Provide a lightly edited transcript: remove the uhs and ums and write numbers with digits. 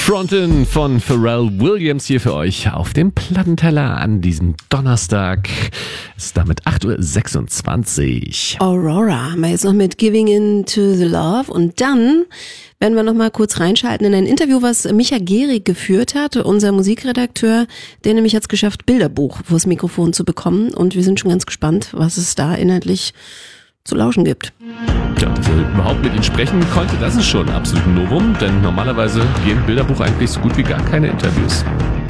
Frontin von Pharrell Williams hier für euch auf dem Plattenteller an diesem Donnerstag. Es ist damit 8.26 Uhr. Aurora haben wir jetzt noch mit Giving Into the Love und dann werden wir noch mal kurz reinschalten in ein Interview, was Micha Gehrig geführt hat, unser Musikredakteur, der nämlich hat es geschafft, Bilderbuch vors Mikrofon zu bekommen und wir sind schon ganz gespannt, was es da inhaltlich zu lauschen gibt. Ja, dass er überhaupt mit ihnen sprechen konnte, das ist schon absolut ein Novum, denn normalerweise gehen Bilderbuch eigentlich so gut wie gar keine Interviews.